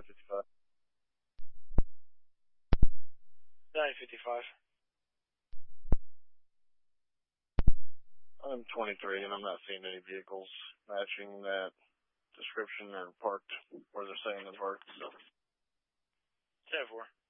955. 955. I'm 23 and I'm not seeing any vehicles matching that description or parked where they're saying they're parked. So. 10-4.